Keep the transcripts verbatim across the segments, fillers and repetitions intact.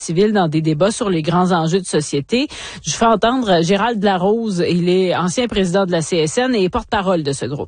civile dans des débats sur les grands enjeux de société. Je fais entendre Gérald Larose, il est ancien président de la C S N et porte-parole de ce groupe.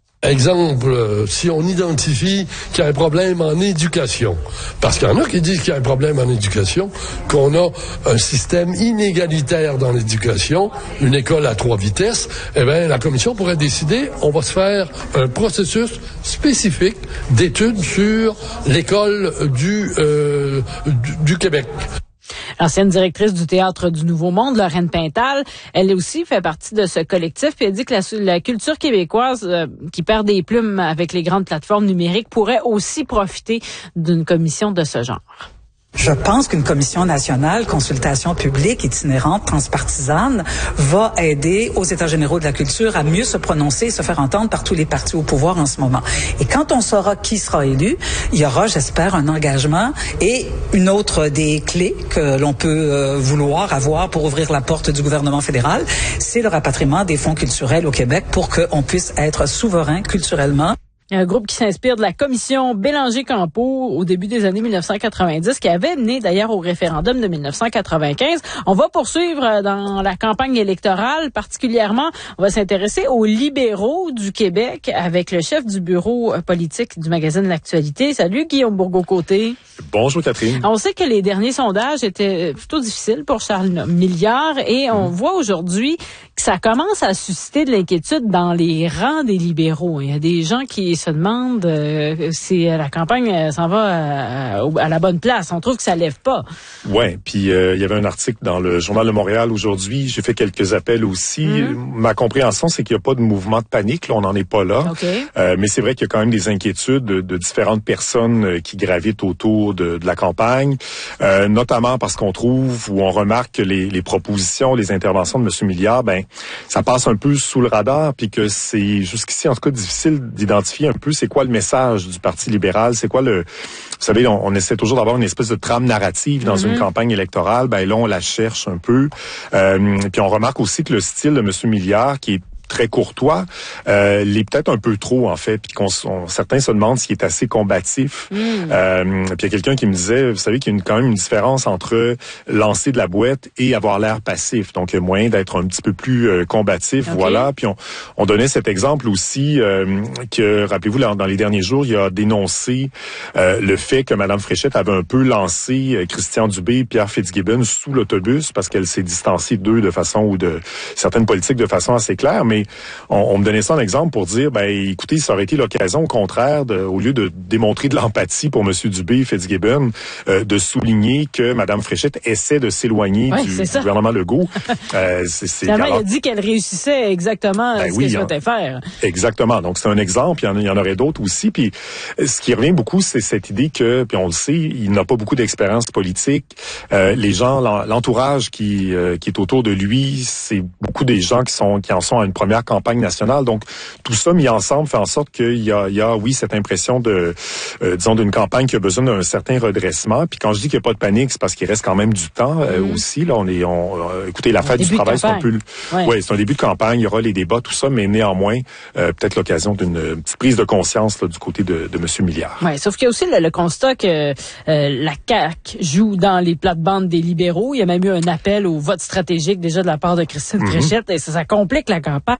Exemple, si on identifie qu'il y a un problème en éducation, parce qu'il y en a qui disent qu'il y a un problème en éducation, qu'on a un système inégalitaire dans l'éducation, une école à trois vitesses, eh bien, la commission pourrait décider, on va se faire un processus spécifique d'études sur l'école du, euh, du, du Québec. L'ancienne directrice du Théâtre du Nouveau Monde, Lorraine Pintal, elle aussi fait partie de ce collectif. Puis elle dit que la, la culture québécoise euh, qui perd des plumes avec les grandes plateformes numériques pourrait aussi profiter d'une commission de ce genre. Je pense qu'une commission nationale, consultation publique, itinérante, transpartisane, va aider aux États généraux de la culture à mieux se prononcer et se faire entendre par tous les partis au pouvoir en ce moment. Et quand on saura qui sera élu, il y aura, j'espère, un engagement et une autre des clés que l'on peut euh, vouloir avoir pour ouvrir la porte du gouvernement fédéral, c'est le rapatriement des fonds culturels au Québec pour qu'on puisse être souverain culturellement. Un groupe qui s'inspire de la commission Bélanger-Campeau au début des années mille neuf cent quatre-vingt-dix, qui avait mené d'ailleurs au référendum de mille neuf cent quatre-vingt-quinze. On va poursuivre dans la campagne électorale, particulièrement, on va s'intéresser aux libéraux du Québec avec le chef du bureau politique du magazine L'Actualité. Salut Guillaume Bourgault-Côté. Bonjour Catherine. On sait que les derniers sondages étaient plutôt difficiles pour Charles Milliard et on mmh. voit aujourd'hui que ça commence à susciter de l'inquiétude dans les rangs des libéraux. Il y a des gens qui se demandent euh, si la campagne euh, s'en va à, à la bonne place. On trouve que ça lève pas. Ouais, puis euh, il y avait un article dans le Journal de Montréal aujourd'hui. J'ai fait quelques appels aussi. Mm-hmm. Ma compréhension, c'est qu'il n'y a pas de mouvement de panique. Là, on n'en est pas là. Okay. Euh, mais c'est vrai qu'il y a quand même des inquiétudes de, de différentes personnes euh, qui gravitent autour de, de la campagne, euh, notamment parce qu'on trouve ou on remarque que les, les propositions, les interventions de M. Milliard, ben ça passe un peu sous le radar, puis que c'est jusqu'ici en tout cas difficile d'identifier un peu c'est quoi le message du Parti libéral, c'est quoi le... Vous savez, on, on essaie toujours d'avoir une espèce de trame narrative dans mm-hmm. une campagne électorale. Ben là, on la cherche un peu. Euh, puis on remarque aussi que le style de M. Milliard, qui est très courtois, euh, l'est peut-être un peu trop, en fait, puis qu'on, on, certains se demandent s'il est assez combatif. Mm. Euh, puis il y a quelqu'un qui me disait, vous savez qu'il y a une, quand même une différence entre lancer de la boîte et avoir l'air passif. Donc, il y a moyen d'être un petit peu plus euh, combatif, okay. Voilà. Puis on, on donnait cet exemple aussi euh, que, rappelez-vous, là, dans les derniers jours, il a dénoncé euh, le fait que Mme Fréchette avait un peu lancé euh, Christian Dubé et Pierre Fitzgibbon sous l'autobus parce qu'elle s'est distancée d'eux de façon ou de certaines politiques de façon assez claire, mais On, on me donnait ça en exemple pour dire, ben écoutez, ça aurait été l'occasion, au contraire, de, au lieu de démontrer de l'empathie pour M. Dubé et Fitzgibbon, euh, de souligner que Mme Fréchette essaie de s'éloigner ouais, du, du gouvernement Legault. euh, c'est, c'est, Finalement, alors, il a dit qu'elle réussissait exactement ben ce oui, qu'elle souhaitait faire. Exactement. Donc, c'est un exemple. Il y en, il y en aurait d'autres aussi. Puis, ce qui revient beaucoup, c'est cette idée que, puis on le sait, il n'a pas beaucoup d'expérience politique. Euh, les gens, l'entourage qui, euh, qui est autour de lui, c'est beaucoup des gens qui sont qui en sont à une première campagne nationale. Donc, tout ça mis ensemble fait en sorte qu'il y a, il y a oui, cette impression de, euh, disons, d'une campagne qui a besoin d'un certain redressement. Puis quand je dis qu'il n'y a pas de panique, c'est parce qu'il reste quand même du temps euh, mmh. aussi. Là, on est, on, euh, écoutez, la fête du travail, c'est un peu, ouais. ouais, c'est un début de campagne. Il y aura les débats, tout ça, mais néanmoins, euh, peut-être l'occasion d'une petite prise de conscience là, du côté de, de M. Milliard. Ouais, sauf qu'il y a aussi le, le constat que euh, la C A Q joue dans les plates-bandes des libéraux. Il y a même eu un appel au vote stratégique déjà de la part de Christine mmh. Fréchette et ça, ça complique la campagne.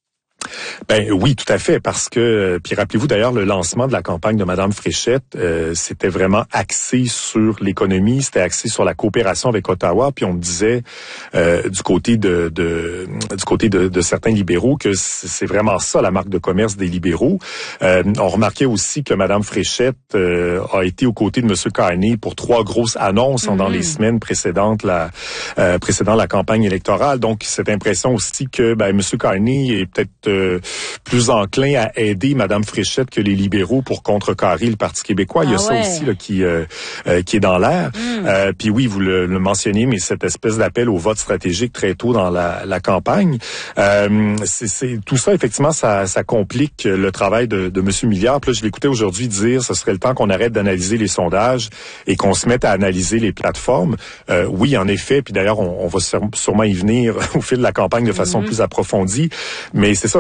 Ben oui, tout à fait, parce que, puis rappelez-vous d'ailleurs, le lancement de la campagne de Mme Fréchette, euh, c'était vraiment axé sur l'économie, c'était axé sur la coopération avec Ottawa, puis on me disait euh, du côté de, de du côté de, de certains libéraux que c'est vraiment ça la marque de commerce des libéraux. Euh, on remarquait aussi que Mme Fréchette euh, a été aux côtés de M. Carney pour trois grosses annonces mm-hmm. dans les semaines précédentes la euh, précédant la campagne électorale. Donc cette impression aussi que ben M. Carney est peut-être Euh, plus enclin à aider Mme Fréchette que les libéraux pour contrecarrer le Parti québécois. Il y a ah ouais. ça aussi là, qui euh, euh, qui est dans l'air. Mm. Euh, puis oui, vous le, le mentionnez, mais cette espèce d'appel au vote stratégique très tôt dans la, la campagne, euh, c'est, c'est tout ça effectivement, ça, ça complique le travail de, de M. Milliard. Puis là, je l'écoutais aujourd'hui dire, ce serait le temps qu'on arrête d'analyser les sondages et qu'on se mette à analyser les plateformes. Euh, oui, en effet. Puis d'ailleurs, on, on va sûrement y venir au fil de la campagne de façon mm-hmm. plus approfondie. Mais c'est ça.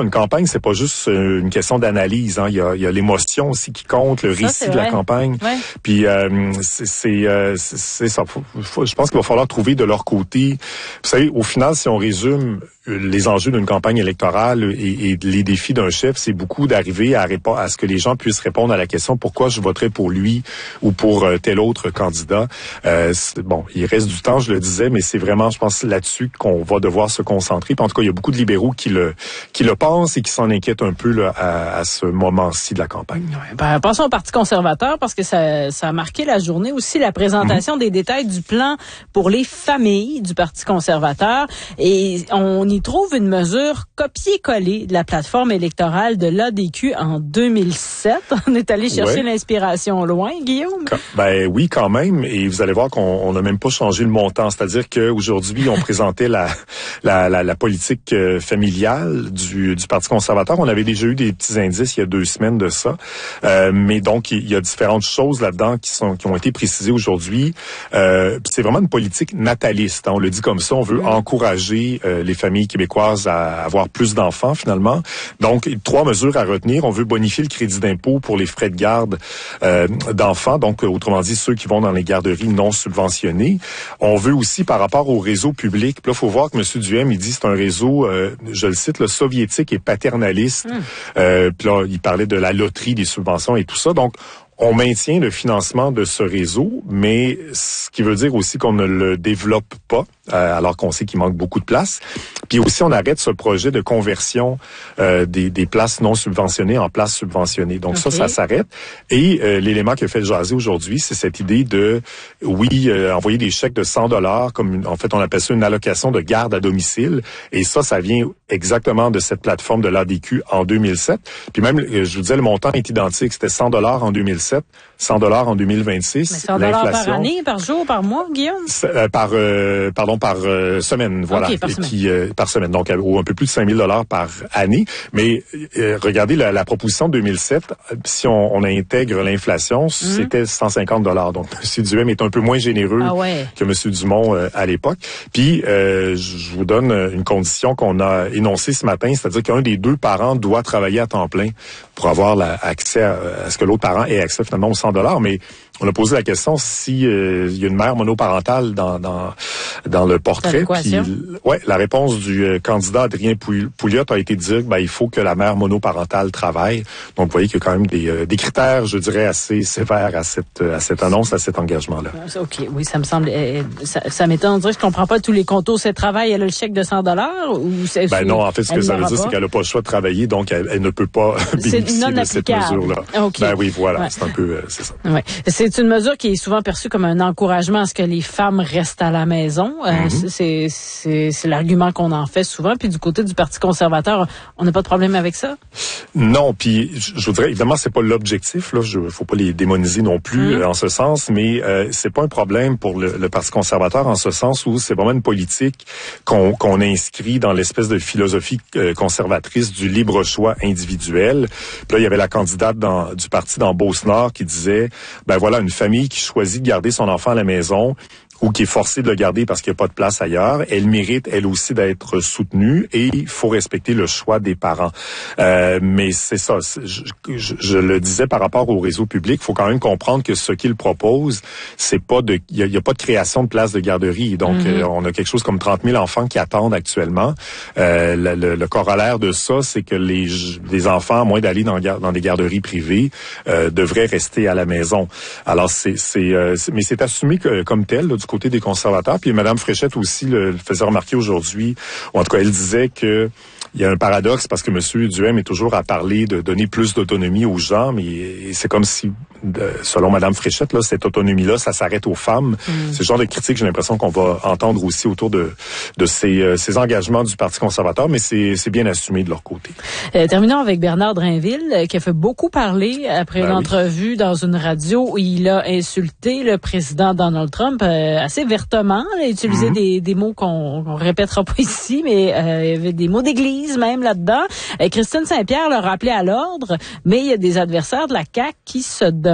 une campagne, c'est pas juste une question d'analyse. Hein. Il y a, il y a l'émotion aussi qui compte, le récit ça, de la campagne. Ouais. Puis euh, c'est, c'est, euh, c'est, c'est ça. Faut, faut, je pense qu'il va falloir trouver de leur côté. Vous savez, au final, si on résume les enjeux d'une campagne électorale et, et les défis d'un chef, c'est beaucoup d'arriver à répondre à ce que les gens puissent répondre à la question pourquoi je voterai pour lui ou pour euh, tel autre candidat. Euh, bon, il reste du temps, je le disais, mais c'est vraiment, je pense, là-dessus qu'on va devoir se concentrer. Puis en tout cas, il y a beaucoup de libéraux qui le qui le pensent et qui s'en inquiètent un peu là, à, à ce moment-ci de la campagne. Ouais, ben, passons au Parti conservateur parce que ça, ça a marqué la journée aussi, la présentation mmh. des détails du plan pour les familles du Parti conservateur. Et on y trouve une mesure copier-coller de la plateforme électorale de l'A D Q en deux mille sept. On est allé chercher ouais. l'inspiration loin, Guillaume. Ben oui, quand même. Et vous allez voir qu'on n'a même pas changé le montant. C'est-à-dire qu'aujourd'hui, on présentait la, la, la, la politique euh, familiale du, du Parti conservateur. On avait déjà eu des petits indices il y a deux semaines de ça. Euh, mais donc, il y a différentes choses là-dedans qui sont qui ont été précisées aujourd'hui. Euh, c'est vraiment une politique nataliste. Hein, on le dit comme ça. On veut mmh. encourager euh, les familles québécoises à avoir plus d'enfants, finalement. Donc, trois mesures à retenir. On veut bonifier le crédit d'impôt pour les frais de garde euh, d'enfants. Donc, autrement dit, ceux qui vont dans les garderies non subventionnées. On veut aussi, par rapport au réseau public, là, il faut voir que M. Duhem, il dit c'est un réseau, euh, je le cite, le soviétique et paternaliste. Mmh. Euh, puis là, il parlait de la loterie des subventions et tout ça. Donc, on maintient le financement de ce réseau, mais ce qui veut dire aussi qu'on ne le développe pas, euh, alors qu'on sait qu'il manque beaucoup de place. Puis aussi, on arrête ce projet de conversion euh, des, des places non subventionnées en places subventionnées. Donc okay. ça, ça s'arrête. Et euh, l'élément qui a fait jaser aujourd'hui, c'est cette idée de, oui, euh, envoyer des chèques de cent dollars, comme une, en fait, on appelle ça une allocation de garde à domicile. Et ça, ça vient exactement de cette plateforme de l'A D Q en deux mille sept. Puis même, je vous disais, le montant est identique. C'était cent dollars en deux mille sept, cent dollars en deux mille vingt-six. Mais cent dollars par année, par jour, par mois, Guillaume? Euh, par, euh, pardon, par euh, semaine, voilà. Okay, par, semaine. Qui, euh, par semaine. Donc, un peu plus de cinq mille dollars par année. Mais euh, regardez la, la proposition de deux mille sept, si on, on intègre l'inflation, mm-hmm. c'était cent cinquante dollars. Donc, M. Duhem est un peu moins généreux ah ouais. que M. Dumont euh, à l'époque. Puis, euh, je vous donne une condition qu'on a énoncée ce matin, c'est-à-dire qu'un des deux parents doit travailler à temps plein pour avoir la, accès à, à ce que l'autre parent ait accès finalement aux cent dollars. Mais on a posé la question si euh, il y a une mère monoparentale dans dans dans le portrait. Puis, ouais, la réponse du euh, candidat Adrien Pouliot a été de dire ben il faut que la mère monoparentale travaille. Donc vous voyez qu'il y a quand même des euh, des critères, je dirais, assez sévères à cette à cette annonce, à cet engagement-là. OK, oui, ça me semble euh, ça, ça m'étonne. On dirait que je comprends pas tous les contours. C'est travail, elle a le chèque de cent dollars ou c'est Ben non, en fait ce que ça veut dire c'est qu'elle a pas le choix de travailler, donc elle, elle ne peut pas bénéficier de cette mesure-là. Okay. Ben oui, voilà, ouais. c'est un peu euh, c'est ça. Ouais. C'est une mesure qui est souvent perçue comme un encouragement à ce que les femmes restent à la maison. Euh, mm-hmm. c'est, c'est, c'est l'argument qu'on en fait souvent. Puis du côté du Parti conservateur, on n'a pas de problème avec ça? Non, puis je vous dirais, évidemment, c'est pas l'objectif. Là, je faut pas les démoniser non plus mm-hmm. euh, en ce sens, mais euh, c'est pas un problème pour le, le Parti conservateur en ce sens où c'est vraiment une politique qu'on, qu'on inscrit dans l'espèce de philosophie euh, conservatrice du libre choix individuel. Puis là, il y avait la candidate dans, du parti dans Beauce-Nord qui disait, ben voilà, une famille qui choisit de garder son enfant à la maison ou qui est forcée de le garder parce qu'il n'y a pas de place ailleurs, elle mérite, elle aussi, d'être soutenue et il faut respecter le choix des parents. Euh, mais c'est ça, c'est, je, je, je le disais par rapport au réseau public, il faut quand même comprendre que ce qu'il propose, c'est pas de, il y, y a pas de création de places de garderie. Donc, mm-hmm. euh, on a quelque chose comme trente mille enfants qui attendent actuellement. Euh, le, le, le corollaire de ça, c'est que les, les enfants, à moins d'aller dans, dans des garderies privées, euh, devraient rester à la maison. Alors, c'est, c'est, euh, c'est mais c'est assumé que, comme tel, là, du côté des conservateurs. Puis Mme Fréchette aussi le, le faisait remarquer aujourd'hui, ou en tout cas, elle disait que il y a un paradoxe parce que M. Duhem est toujours à parler de donner plus d'autonomie aux gens, mais c'est comme si, selon Mme Fréchette, là, cette autonomie-là, ça s'arrête aux femmes. Mm. C'est le genre de critique, j'ai l'impression qu'on va entendre aussi autour de, de ces, euh, ces engagements du Parti conservateur, mais c'est, c'est bien assumé de leur côté. Euh, terminons avec Bernard Drinville, euh, qui a fait beaucoup parler après ben une oui. entrevue dans une radio où il a insulté le président Donald Trump euh, assez vertement. Il a utilisé mm-hmm. des, des mots qu'on ne répétera pas ici, mais euh, il y avait des mots d'église même là-dedans. Euh, Christine Saint-Pierre l'a rappelé à l'ordre, mais il y a des adversaires de la C A Q qui se demandent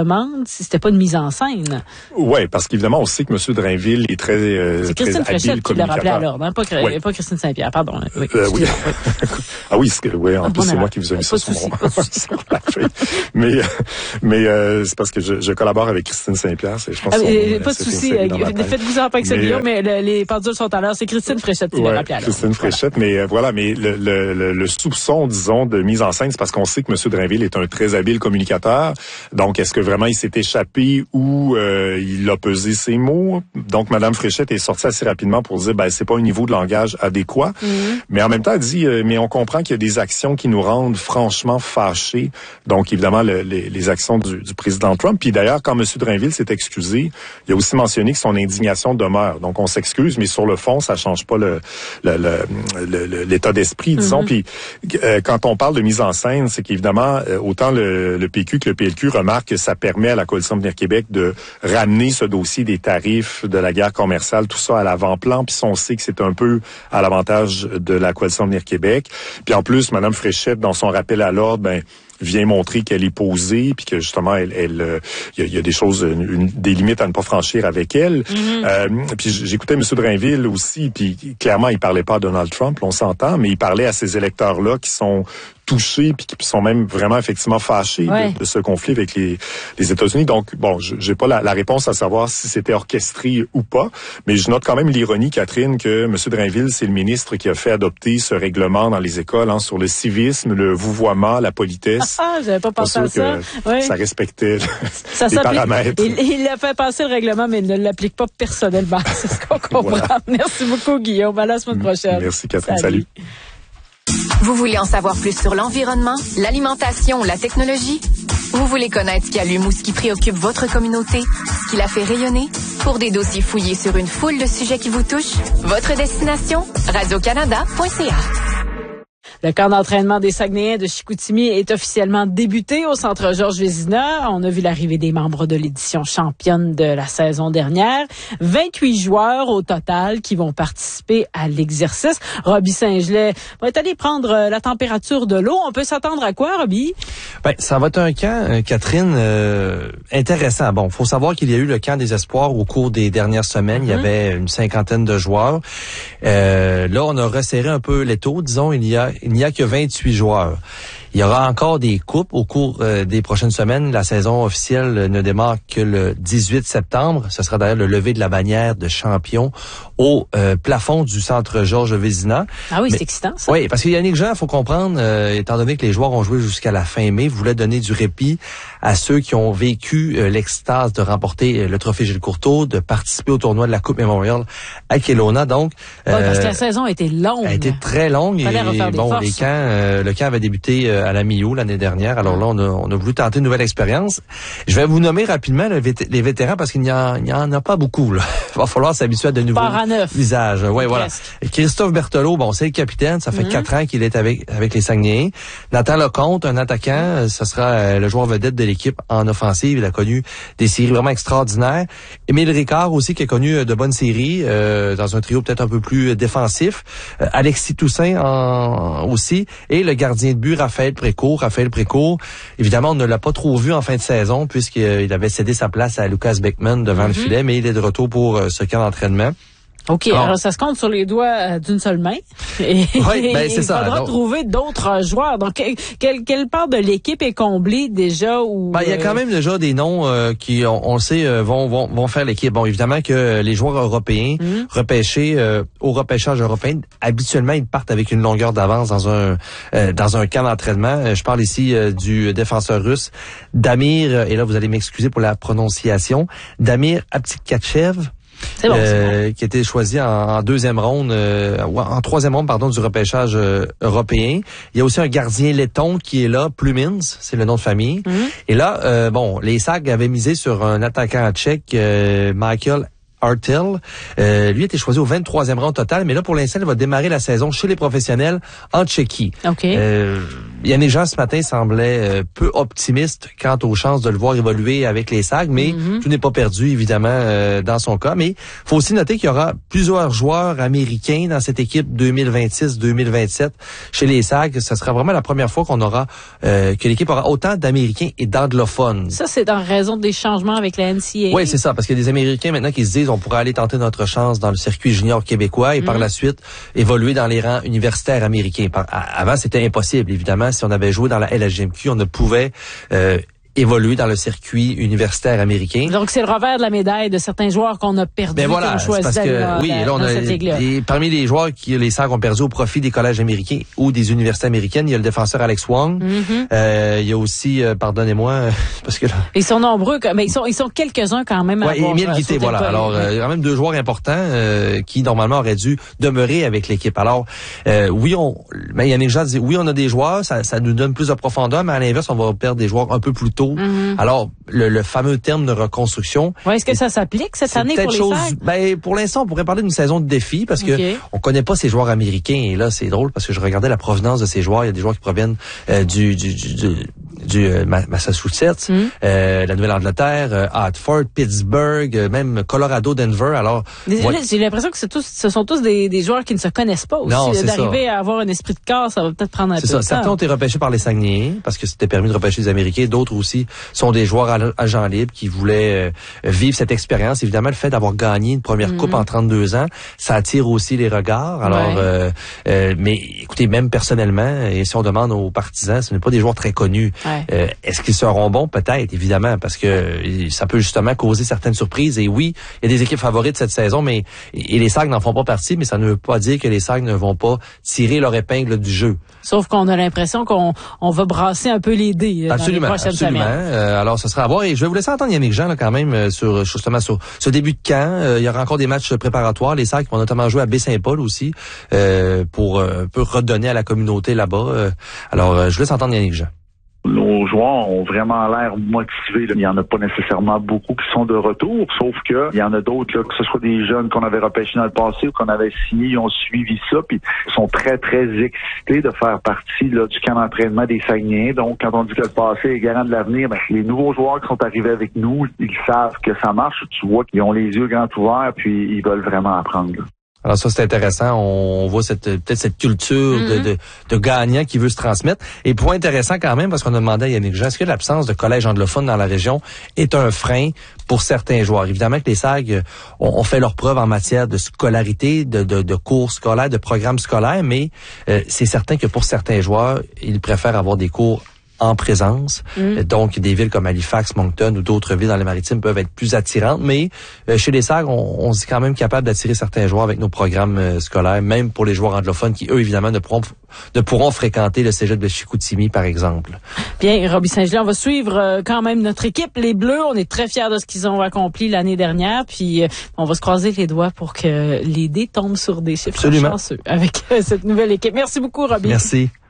demande si c'était pas une mise en scène. Oui, parce qu'évidemment, on sait que M. Drainville est très euh, C'est Christine très Fréchette qui l'a rappelé à l'ordre, hein? Pas, ouais. pas Christine Saint-Pierre, pardon. Oui, euh, oui. ah oui, c'est, ouais, en ah, plus, c'est erreur. moi qui vous ai mis pas ça sur souci, mon... mais mais euh, c'est parce que je, je collabore avec Christine Saint-Pierre. C'est, je pense ah, mais, pas de souci. Faites-vous en pas avec Célio, mais le, les pendules sont à l'heure. C'est Christine Fréchette qui ouais, l'a rappelé à l'ordre. Christine Fréchette, voilà. mais euh, voilà, mais le, le, le, le soupçon, disons, de mise en scène, c'est parce qu'on sait que M. Drainville est un très habile communicateur. Donc, est-ce que vraiment il s'est échappé ou euh, il a pesé ses mots? Donc, Mme Fréchette est sortie assez rapidement pour dire, ben, c'est pas un niveau de langage adéquat. Mm-hmm. Mais en même temps, elle dit, euh, mais on comprend qu'il y a des actions qui nous rendent franchement fâchés. Donc, évidemment, le, les, les actions du, du président Trump. Puis d'ailleurs, quand M. Drainville s'est excusé, il a aussi mentionné que son indignation demeure. Donc, on s'excuse, mais sur le fond, ça change pas le, le, le, le l'état d'esprit, disons. Mm-hmm. Puis, euh, quand on parle de mise en scène, c'est qu'évidemment, euh, autant le, le P Q que le P L Q remarquent que ça permet à la Coalition Avenir Québec de ramener ce dossier des tarifs, de la guerre commerciale, tout ça à l'avant-plan. Puis on sait que c'est un peu à l'avantage de la Coalition Avenir Québec. Puis en plus, Mme Fréchette, dans son rappel à l'ordre, ben vient montrer qu'elle est posée, puis que justement, elle, elle, euh, y, a, y a des choses, une, des limites à ne pas franchir avec elle. Mm-hmm. Euh, puis j'écoutais M. Drainville aussi, puis clairement, il parlait pas à Donald Trump, on s'entend, mais il parlait à ces électeurs-là qui sont touchés, puis qui sont même vraiment effectivement fâchés ouais. de, de ce conflit avec les, les États-Unis. Donc, bon, j'ai pas la, la réponse à savoir si c'était orchestré ou pas, mais je note quand même l'ironie, Catherine, que M. Drainville, c'est le ministre qui a fait adopter ce règlement dans les écoles hein, sur le civisme, le vouvoiement, la politesse. Ah, j'avais pas pensé à ça. Oui. Ça respectait ça les paramètres. Il, il a fait passer le règlement, mais il ne l'applique pas personnellement. C'est ce qu'on comprend. Voilà. Merci beaucoup, Guillaume. À la semaine prochaine. Merci, Catherine. Salut. Salut. Vous voulez en savoir plus sur l'environnement, l'alimentation ou la technologie? Vous voulez connaître ce qui allume ou ce qui préoccupe votre communauté, ce qui la fait rayonner? Pour des dossiers fouillés sur une foule de sujets qui vous touchent, votre destination, radio canada point c a. Le camp d'entraînement des Saguenayens de Chicoutimi est officiellement débuté au centre Georges Vézina. On a vu l'arrivée des membres de l'édition championne de la saison dernière. vingt-huit joueurs au total qui vont participer à l'exercice. Robbie Saint-Gelais va être allé prendre la température de l'eau. On peut s'attendre à quoi, Robbie? Ben, ça va être un camp, euh, Catherine, euh, intéressant. Bon, faut savoir qu'il y a eu le camp des espoirs au cours des dernières semaines. Mm-hmm. Il y avait une cinquantaine de joueurs. Euh, là, on a resserré un peu l'étau. Disons, il y a Il n'y a que vingt-huit joueurs. Il y aura encore des coupes au cours euh, des prochaines semaines. La saison officielle euh, ne démarre que le dix-huit septembre. Ce sera d'ailleurs le lever de la bannière de champion au euh, plafond du centre Georges Vézina. Ah oui, Mais, c'est excitant, ça. Oui, parce qu'il y a Yannick Jean, il faut comprendre, euh, étant donné que les joueurs ont joué jusqu'à la fin mai, voulait donner du répit à ceux qui ont vécu euh, l'extase de remporter euh, le trophée Gilles Courteau, de participer au tournoi de la Coupe Memorial à Kelowna. Donc, euh, ouais, parce que la saison a été longue. A été très longue. Fallait et refaire des bon, forces. les camps, euh, le camp avait débuté euh, à la mi-août l'année dernière. Alors là, on a, on a voulu tenter une nouvelle expérience. Je vais vous nommer rapidement là, les vétérans parce qu'il n'y en, il y en a pas beaucoup. Là. Il va falloir s'habituer à de nouveaux visages. Ouais, voilà. Christophe Berthelot, bon, c'est le capitaine. Ça fait mm-hmm. quatre ans qu'il est avec avec les Saguenayens. Nathan Lecomte, un attaquant, ce sera euh, le joueur vedette de l'équipe en offensive. Il a connu des séries vraiment extraordinaires. Émile Ricard aussi, qui a connu de bonnes séries euh, dans un trio peut-être un peu plus défensif. Euh, Alexis Toussaint en, aussi. Et le gardien de but, Raphaël Précourt. Raphaël Précourt, évidemment, on ne l'a pas trop vu en fin de saison puisqu'il euh, avait cédé sa place à Lucas Beckman devant mm-hmm. le filet, mais il est de retour pour euh, ce camp d'entraînement. OK, alors, alors ça se compte sur les doigts d'une seule main. Et, oui, ben, c'est il ça. faudra donc trouver d'autres joueurs. Donc, quelle, quelle part de l'équipe est comblée déjà? Ou ben, il y a quand même déjà des noms euh, qui, on, on le sait, euh, vont, vont, vont faire l'équipe. Bon, évidemment que les joueurs européens mm-hmm. repêchés euh, au repêchage européen, habituellement, ils partent avec une longueur d'avance dans un euh, dans un camp d'entraînement. Je parle ici euh, du défenseur russe Damir, et là, vous allez m'excuser pour la prononciation, Damir Aptikachev. C'est bon, euh, c'est bon. Qui a été choisi en, en deuxième ronde, euh, en troisième ronde, pardon, du repêchage euh, européen. Il y a aussi un gardien letton qui est là, Plumins, c'est le nom de famille. Mm-hmm. Et là, euh, bon, les Sags avaient misé sur un attaquant tchèque, euh, Michael Artel. Euh, lui a été choisi au vingt-troisième rang total, mais là, pour l'instant, il va démarrer la saison chez les professionnels en Tchéquie. Okay. Euh, Yannick Jean, ce matin, semblait euh, peu optimiste quant aux chances de le voir évoluer avec les Sags, mais mm-hmm. tout n'est pas perdu, évidemment, euh, dans son cas. Mais faut aussi noter qu'il y aura plusieurs joueurs américains dans cette équipe deux mille vingt-six deux mille vingt-sept chez les Sags. Ce sera vraiment la première fois qu'on aura, euh, que l'équipe aura autant d'Américains et d'anglophones. Ça, c'est en raison des changements avec la N C A A. Oui, c'est ça, parce qu'il y a des Américains maintenant qui se disent on pourrait aller tenter notre chance dans le circuit junior québécois et mm-hmm. par la suite évoluer dans les rangs universitaires américains. Par, avant, c'était impossible, évidemment. Si on avait joué dans la L H G M Q, on ne pouvait euh, évoluer dans le circuit universitaire américain. Donc, c'est le revers de la médaille de certains joueurs qu'on a perdus, ben voilà, qu'on choisit parce que, dans, oui, là, on dans a, cette ligue-là. Et parmi les joueurs qui les Sags ont perdu au profit des collèges américains ou des universités américaines, il y a le défenseur Alex Wong. Mm-hmm. Euh, il y a aussi, euh, pardonnez-moi, parce que là... Ils sont nombreux, mais ils sont, ils sont quelques-uns quand même. Ouais, Émile Guité, voilà. Alors, euh, quand même deux joueurs importants euh, qui normalement auraient dû demeurer avec l'équipe. Alors, euh, oui, on, mais Yannick Jean dit, oui, on a des joueurs, ça, ça nous donne plus de profondeur, mais à l'inverse, on va perdre des joueurs un peu plus tôt. Mm-hmm. Alors, Le, le fameux terme de reconstruction. Ouais, est-ce que ça s'applique cette année pour les chose, Sags? Ben, pour l'instant, on pourrait parler d'une saison de défi parce okay. que on connaît pas ces joueurs américains. Et là, c'est drôle parce que je regardais la provenance de ces joueurs. Il y a des joueurs qui proviennent euh, du, du, du, du du euh, Massachusetts, mm. euh, la Nouvelle-Angleterre, euh, Hartford, Pittsburgh, euh, même Colorado, Denver. Alors, voilà. J'ai l'impression que c'est tous, ce sont tous des, des joueurs qui ne se connaissent pas aussi. Non, d'arriver ça. à avoir un esprit de corps, ça va peut-être prendre un c'est peu ça. de temps. Certains ont été repêchés par les Saguenayens parce que c'était permis de repêcher les Américains. D'autres aussi sont des joueurs agents libres qui voulaient euh, vivre cette expérience. Évidemment, le fait d'avoir gagné une première mm. coupe en trente-deux ans, ça attire aussi les regards. Alors, ouais. euh, euh, mais écoutez, même personnellement, et si on demande aux partisans, ce n'est pas des joueurs très connus. Ouais. Euh, est-ce qu'ils seront bons? Peut-être, évidemment, parce que ça peut justement causer certaines surprises. Et oui, il y a des équipes favorites cette saison, mais et les Sags n'en font pas partie, mais ça ne veut pas dire que les Sags ne vont pas tirer leur épingle du jeu. Sauf qu'on a l'impression qu'on on va brasser un peu les dés absolument, dans les prochaines absolument. semaines. Euh, alors, ce sera à voir. Et je vais vous laisser entendre Yannick Jean là, quand même sur justement sur ce début de camp. Euh, il y aura encore des matchs préparatoires. Les Sags vont notamment jouer à Baie-Saint-Paul aussi euh, pour euh, un peu redonner à la communauté là-bas. Euh, alors, euh, je vous laisse entendre Yannick Jean. Nos joueurs ont vraiment l'air motivés. Là. Il n'y en a pas nécessairement beaucoup qui sont de retour, sauf que il y en a d'autres, là, que ce soit des jeunes qu'on avait repêchés dans le passé ou qu'on avait signés, ils ont suivi ça, puis ils sont très, très excités de faire partie là, du camp d'entraînement des Saguenayens. Donc, quand on dit que le passé est garant de l'avenir, ben, les nouveaux joueurs qui sont arrivés avec nous, ils savent que ça marche. Tu vois qu'ils ont les yeux grands ouverts, puis ils veulent vraiment apprendre. Là. Alors ça, c'est intéressant. On voit cette peut-être cette culture mm-hmm. de, de, de gagnant qui veut se transmettre. Et point intéressant quand même, parce qu'on a demandé à Yannick Jean, est-ce que l'absence de collèges anglophones dans la région est un frein pour certains joueurs? Évidemment que les Sags ont, ont fait leur preuve en matière de scolarité, de, de, de cours scolaires, de programmes scolaires, mais euh, c'est certain que pour certains joueurs, ils préfèrent avoir des cours en présence. Mm. Donc, des villes comme Halifax, Moncton ou d'autres villes dans les Maritimes peuvent être plus attirantes. Mais euh, chez les Sags, on, on est quand même capable d'attirer certains joueurs avec nos programmes euh, scolaires, même pour les joueurs anglophones qui, eux, évidemment, ne pourront, ne pourront fréquenter le cégep de Chicoutimi, par exemple. Bien, Robbie Saint-Gelais, on va suivre euh, quand même notre équipe, les Bleus. On est très fiers de ce qu'ils ont accompli l'année dernière. Puis, euh, on va se croiser les doigts pour que les dés tombent sur des chiffres chanceux avec euh, cette nouvelle équipe. Merci beaucoup, Robbie. Merci.